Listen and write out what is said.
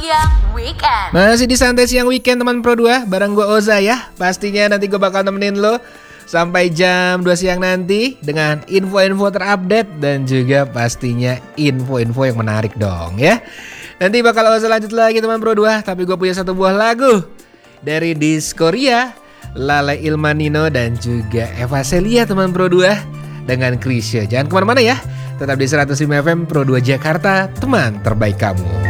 Siang Weekend. Masih di Santai Siang Weekend teman Pro 2, bareng gue Oza ya. Pastinya nanti gue bakal nemenin lo sampai jam 2 siang nanti dengan info-info terupdate dan juga pastinya info-info yang menarik dong ya. Nanti bakal Oza lanjut lagi teman Pro 2, tapi gue punya satu buah lagu dari Diskoria, Lale Ilmanino dan juga Eva Celia teman Pro 2 dengan Krisya. Jangan kemana-mana ya, tetap di 105 FM Pro 2 Jakarta, teman terbaik kamu.